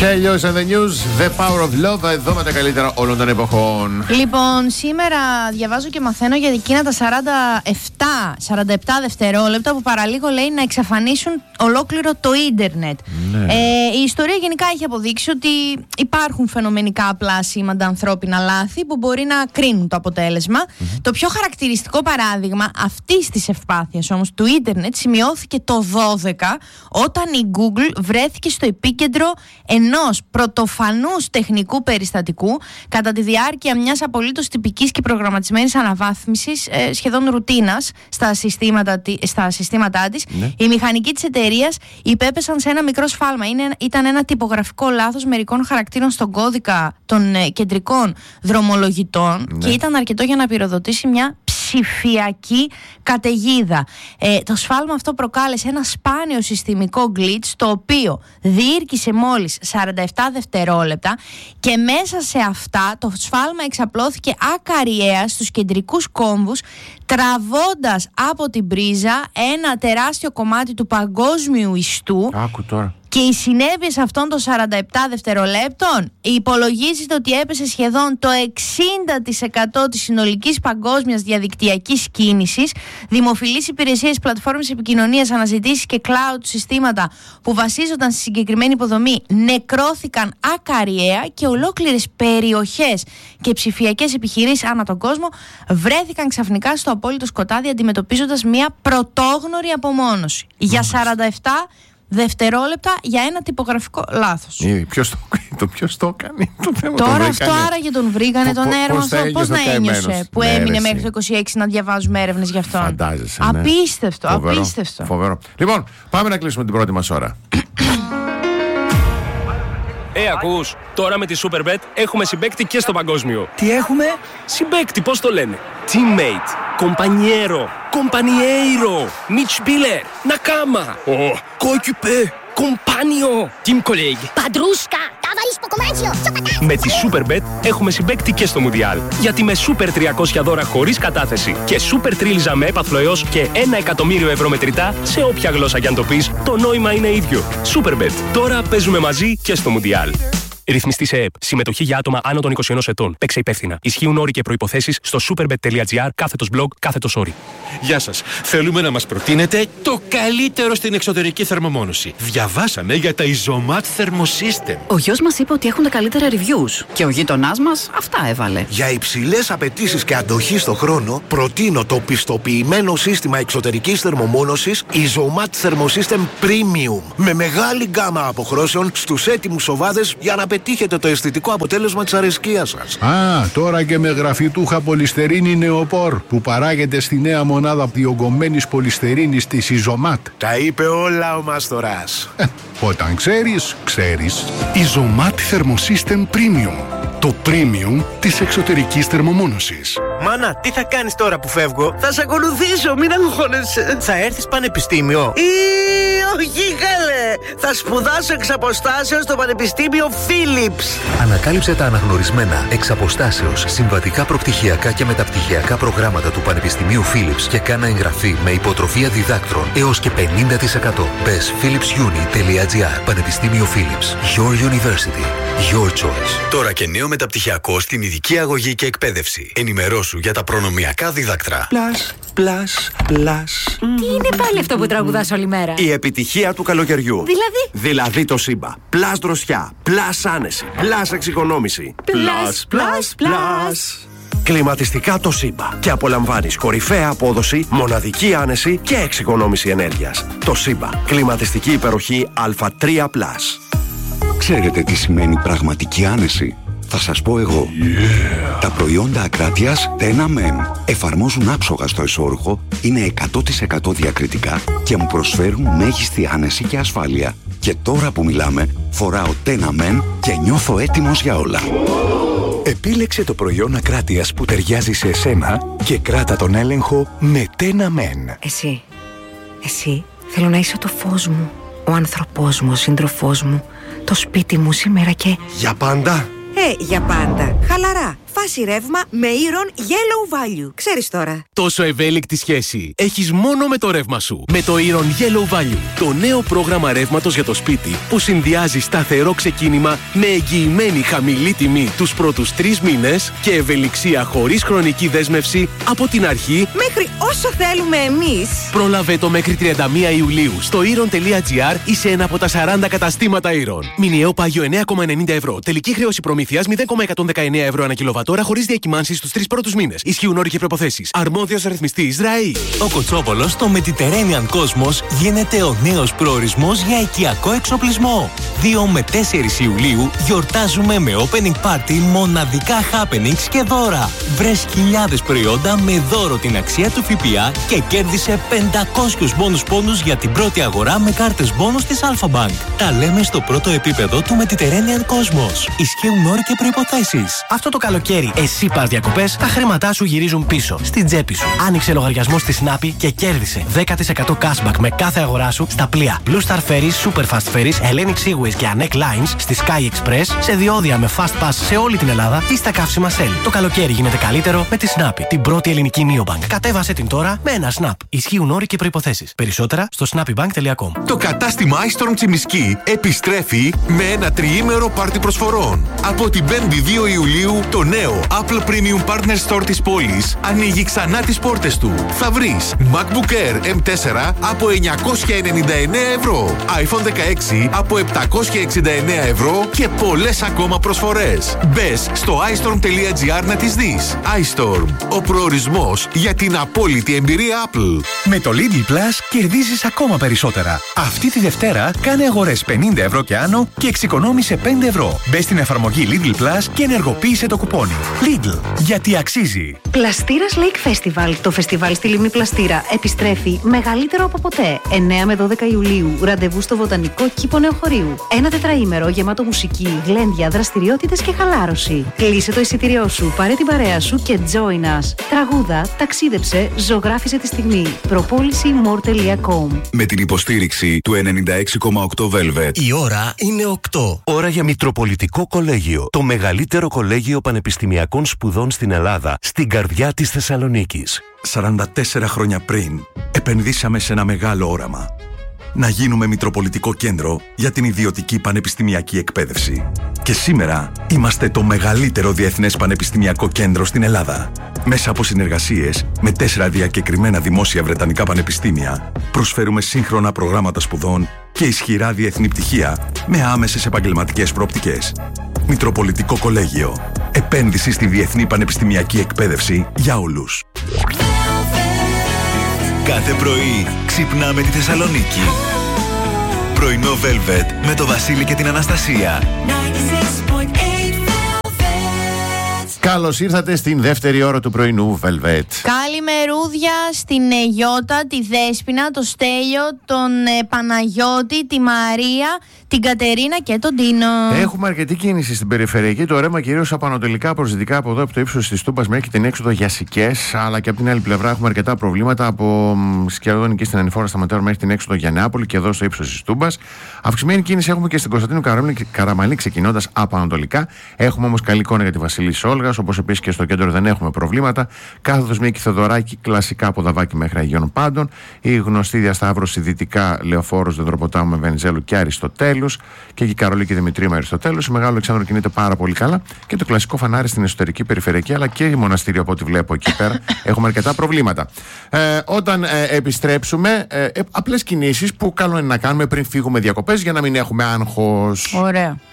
Chaos and the News, The Power of Love, εδώ με τα καλύτερα όλων των εποχών. Λοιπόν, σήμερα διαβάζω και μαθαίνω για εκείνα τα 47 δευτερόλεπτα που παραλίγο λέει να εξαφανίσουν ολόκληρο το ίντερνετ. Ναι. Η ιστορία γενικά έχει αποδείξει ότι υπάρχουν φαινομενικά απλά σήματα ανθρώπινα λάθη που μπορεί να κρίνουν το αποτέλεσμα. Το πιο χαρακτηριστικό παράδειγμα αυτής της ευπάθειας όμως του ίντερνετ σημειώθηκε το 2012 όταν η Google βρέθηκε στο επίκεντρο ενός πρωτοφανούς τεχνικού περιστατικού κατά τη διάρκεια μιας απολύτως τυπικής και προγραμματισμένης αναβάθμισης σχεδόν ρουτίνας στα συστήματά της. Ναι. Οι μηχανικοί της εταιρείας υπέπεσαν σε ένα μικρό σφάλμα. Ήταν ένα τυπογραφικό λάθος μερικών χαρακτήρων στον κώδικα των κεντρικών δρομολογητών, ναι, και ήταν αρκετό για να πυροδοτήσει μια ψηφιακή καταιγίδα. Το σφάλμα αυτό προκάλεσε ένα σπάνιο συστημικό glitch, το οποίο διήρκησε μόλις 47 δευτερόλεπτα και μέσα σε αυτά το σφάλμα εξαπλώθηκε ακαριέα στους κεντρικούς κόμβους, τραβώντας από την πρίζα ένα τεράστιο κομμάτι του παγκόσμιου ιστού. Άκου τώρα. Και οι συνέπειες αυτών των 47 δευτερολέπτων υπολογίζεται ότι έπεσε σχεδόν το 60% της συνολικής παγκόσμιας διαδικτυακής κίνησης. Δημοφιλείς υπηρεσίες, πλατφόρμες επικοινωνίας, αναζητήσεις και cloud συστήματα που βασίζονταν στη συγκεκριμένη υποδομή νεκρώθηκαν ακαριέα και ολόκληρες περιοχές και ψηφιακές επιχειρήσεις ανά τον κόσμο βρέθηκαν ξαφνικά στο απόλυτο σκοτάδι, αντιμετωπίζοντας μια πρωτόγνωρη απομόνωση. Για 47 δευτερόλεπτα για ένα τυπογραφικό λάθος. Ποιος το έκανε το θέμα. Τώρα αυτό άραγε τον βρήκανε τον έρμο αυτό. Πώς να ένιωσε που έμεινε μέχρι το 26 να διαβάζουμε έρευνες γι' αυτόν. Φαντάζεσαι. Απίστευτο, φοβερό, απίστευτο. Φοβερό. Λοιπόν, πάμε να κλείσουμε την πρώτη μας ώρα. Ακούς, τώρα με τη Superbet έχουμε συμπαίκτη και στο παγκόσμιο. Τι έχουμε? Συμπαίκτη, πώς το λένε? Teammate, compañero, compañeiro, Mitspieler, Nakama, coéquipier, compagno, team colleague, Padrusca, tavarisko komancio. Με τη Superbet έχουμε συμπαίκτη και στο Μουντιάλ. Γιατί με Super 300 δώρα χωρίς κατάθεση και Super Τρίλιζα με έπαθλο έως και 1 εκατομμύριο ευρώ μετρητά σε όποια γλώσσα κι αν το πεις, το νόημα είναι ίδιο. Superbet. Τώρα παίζουμε μαζί και στο Μουντιάλ. Ρυθμιστή σε ΕΕΠ. Συμμετοχή για άτομα άνω των 21 ετών. Παίξε υπεύθυνα. Ισχύουν όροι και προϋποθέσεις στο superbet.gr/blog/όροι. Γεια σας. Θέλουμε να μας προτείνετε το καλύτερο στην εξωτερική θερμομόνωση. Διαβάσαμε για τα Isomat Thermosystem. Ο γιος μας είπε ότι έχουν τα καλύτερα reviews. Και ο γείτονάς μας αυτά έβαλε. Για υψηλές απαιτήσεις και αντοχή στο χρόνο, προτείνω το πιστοποιημένο σύστημα εξωτερικής θερμομόνωσης Isomat Thermosystem Premium. Με μεγάλη γκάμα αποχρώσεων στους έτοιμους σοβάδες για να πετύχετε το αισθητικό αποτέλεσμα της αρεσκίας σας. Τώρα και με γραφιτούχα πολυστερίνη νεοπόρ που παράγεται στη νέα μονάδα διογκωμένης πολυστερίνης της Isomat. Τα είπε όλα ο Μάστορας. Όταν ξέρεις, ξέρεις. Isomat Thermosystem Premium. Το premium της εξωτερικής θερμομόνωσης. Μάνα, τι θα κάνεις τώρα που φεύγω? Θα σε ακολουθήσω, μην αγχώνεσαι. Θα έρθεις πανεπιστήμιο? Όχι καλέ. Θα σπουδάσω εξ αποστάσεως στο Πανεπιστήμιο Philips. Ανακάλυψε τα αναγνωρισμένα εξ αποστάσεως συμβατικά προπτυχιακά και μεταπτυχιακά προγράμματα του Πανεπιστημίου Philips και κάνα εγγραφή με υποτροφία διδάκτρων έως και 50%. Μπες philipsuni.gr. Πανεπιστήμιο Philips. Your University. Your choice. Τώρα και νέο μεταπτυχιακό στην ειδική αγωγή και εκπαίδευση. Ενημερώσου για τα προνομιακά δίδακτρα. Πλάς. Τι είναι πάλι αυτό που τραγουδάς όλη μέρα? Η επιτυχία του καλοκαιριού. Δηλαδή το Σύμπα. Πλάς δροσιά. Πλάς άνεση. Πλάς εξοικονόμηση. Πλάς. Κλιματιστικά το Σύμπα. Και απολαμβάνεις κορυφαία απόδοση, μοναδική άνεση και εξοικονόμηση ενέργειας. Το Σύμπα. Κλιματιστική υπεροχή Α3+. Ξέρετε τι σημαίνει πραγματική άνεση? Θα σας πω εγώ. Τα προϊόντα Ακράτειας Tenamen εφαρμόζουν άψογα στο εσώρουχο, είναι 100% διακριτικά και μου προσφέρουν μέγιστη άνεση και ασφάλεια. Και τώρα που μιλάμε, φοράω Tenamen και νιώθω έτοιμος για όλα. Επίλεξε το προϊόν Ακράτειας που ταιριάζει σε εσένα και κράτα τον έλεγχο με Tenamen. Εσύ θέλω να είσαι το φως μου, ο άνθρωπός μου, ο σύντροφός μου, το σπίτι μου σήμερα και... Για πάντα? Για πάντα. Χαλαρά. φάση ρεύμα με Iron Yellow Value. Ξέρεις τώρα. Τόσο ευέλικτη σχέση έχεις μόνο με το ρεύμα σου. Με το Iron Yellow Value, το νέο πρόγραμμα ρεύματος για το σπίτι που συνδυάζει σταθερό ξεκίνημα με εγγυημένη χαμηλή τιμή τους πρώτους 3 μήνες και ευελιξία χωρίς χρονική δέσμευση από την αρχή μέχρι όσο θέλουμε εμείς. Πρόλαβε το μέχρι 31 Ιουλίου στο iron.gr ή σε ένα από τα 40 καταστήματα Iron. Μηνιαίο πάγιο 9,90 ευρώ. Τελική χρέωση προμήθειας 0,119 ευρώ ανά κιλοβατόρα χωρίς διακυμάνσεις στους 3 πρώτους μήνες. Ισχύουν όροι και προϋποθέσεις. Αρμόδιος ρυθμιστής ΡΑΗ. Ο Κοτσόπολος στο Mediterranean Cosmos γίνεται ο νέος προορισμός για οικιακό εξοπλισμό. 2 με 4 Ιουλίου γιορτάζουμε με opening party μοναδικά happenings και δώρα. Βρες χιλιάδες προϊόντα με δώρο την αξία του ΦΠΑ και κέρδισε 500 μπόνους πόντους για την πρώτη αγορά με κάρτες μπόνους της Alpha Bank. Τα λέμε στο πρώτο επίπεδο του Mediterranean Cosmos. Ισχύουν όροι και προϋποθέσεις. Αυτό το καλοκαίρι εσύ πας διακοπές, τα χρήματά σου γυρίζουν πίσω στην τσέπη σου. Άνοιξε λογαριασμό στη Snappy και κέρδισε 10% cashback με κάθε αγορά σου στα πλοία Blue Star Ferries, Super Fast Ferries, Hellenic Seaways και Anek Lines, στη Sky Express, σε διόδια με Fast Pass σε όλη την Ελλάδα ή στα καύσιμα Shell. Το καλοκαίρι γίνεται καλύτερο με τη Snappy, την πρώτη ελληνική neobank. Κατέβασε την τώρα με ένα Snap. Ισχύουν όροι και προϋποθέσεις. Περισσότερα στο snappybank.com. Το κατάστημα iStorm Τσιμισκή επιστρέφει με ένα τριήμερο πάρτι προσφορών. Από την 5η 2 Ιουλίου το νέο Apple Premium Partner Store της πόλης ανοίγει ξανά τις πόρτες του. Θα βρεις MacBook Air M4 από 999 ευρώ, iPhone 16 από 769 ευρώ και πολλές ακόμα προσφορές. Μπες στο iStorm.gr να τις δεις. iStorm, ο προορισμός για την απόλυτη εμπειρία Apple. Με το Lidl Plus κερδίζεις ακόμα περισσότερα. Αυτή τη Δευτέρα κάνε αγορές 50 ευρώ και άνω και εξοικονόμησε 5 ευρώ. Μπες στην εφαρμογή Lidl Plus και ενεργοποίησε το κουπόνι. Lidl, γιατί αξίζει. Πλαστήρας Lake Festival. Το φεστιβάλ στη Λίμνη Πλαστήρα επιστρέφει μεγαλύτερο από ποτέ. 9 με 12 Ιουλίου. Ραντεβού στο Βοτανικό Κήπο Νεοχωρίου. Ένα τετραήμερο γεμάτο μουσική, γλέντια, δραστηριότητες και χαλάρωση. Κλείσε το εισιτήριό σου, πάρε την παρέα σου και join us. Τραγούδα, ταξίδεψε, ζωγράφισε τη στιγμή. Προπόληση more.com. Με την υποστήριξη του 96,8 Velvet. Η ώρα είναι 8. Ώρα για Μητροπολιτικό Κολέγιο. Το μεγαλύτερο κολέγιο πανεπιστημιακών σπουδών στην Ελλάδα, στην καρδιά της Θεσσαλονίκης. 44 χρόνια πριν, επενδύσαμε σε ένα μεγάλο όραμα. Να γίνουμε Μητροπολιτικό Κέντρο για την ιδιωτική πανεπιστημιακή εκπαίδευση. Και σήμερα είμαστε το μεγαλύτερο διεθνές πανεπιστημιακό κέντρο στην Ελλάδα. Μέσα από συνεργασίες με 4 διακεκριμένα δημόσια βρετανικά πανεπιστήμια, προσφέρουμε σύγχρονα προγράμματα σπουδών και ισχυρά διεθνή πτυχία με άμεσες επαγγελματικές προοπτικές. Μητροπολιτικό Κολέγιο. Επένδυση στη διεθνή πανεπιστημιακή εκπαίδευση για όλους. Κάθε πρωί ξυπνάμε τη Θεσσαλονίκη. Πρωινό Velvet με το Βασίλη και την Αναστασία. Καλώς ήρθατε στην δεύτερη ώρα του πρωινού Velvet. Καλημερούδια στην Γιώτα, τη Δέσποινα, το Στέλιο, τον Παναγιώτη, τη Μαρία, την Κατερίνα και τον Τίνο. Έχουμε αρκετή κίνηση στην περιφερειακή. Το ρεύμα κυρίως από ανατολικά προς δυτικά, από εδώ από το ύψος της Τούμπας μέχρι την έξοδο για Σικές. Αλλά και από την άλλη πλευρά έχουμε αρκετά προβλήματα από Σκιαδόνη και στην Ανηφόρα στα Ματέρα μέχρι την έξοδο για Νεάπολη και εδώ στο ύψος της Τούμπας. Αυξημένη κίνηση έχουμε και στην Κωνσταντίνου Καραμαλή ξεκινώντας από ανατολικά. Έχουμε όμως καλή εικόνα για τη Βασιλή Όλγας, όπως επίσης και στο κέντρο δεν έχουμε προβλήματα. Κάθοδος Μίκη Θεοδωράκη, κλασικά από Δαβάκη μέχρι Αγίων Πάντων. Η γνωστή διασταύρωση δυτικά Λεωφόρος Δεντροποτάμου με Βενιζέλου και Αριστοτέλους. Και εκεί Καρολή και Δημητρίου με Αριστοτέλους. Η Μεγάλο Αλεξάνδρου κινείται πάρα πολύ καλά. Και το κλασικό φανάρι στην εσωτερική περιφερειακή, αλλά και η μοναστήρια από ό,τι βλέπω εκεί πέρα. Έχουμε αρκετά προβλήματα. Όταν επιστρέψουμε, απλές κινήσεις που καλό είναι να κάνουμε πριν φύγουμε διακοπές για να μην έχουμε άγχος. Ωραία.